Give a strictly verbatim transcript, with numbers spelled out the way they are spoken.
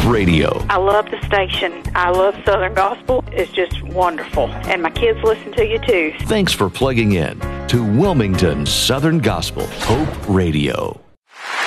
Radio. I love the station. I love Southern Gospel. It's just wonderful. And my kids listen to you too. Thanks for plugging in to Wilmington Southern Gospel Hope Radio.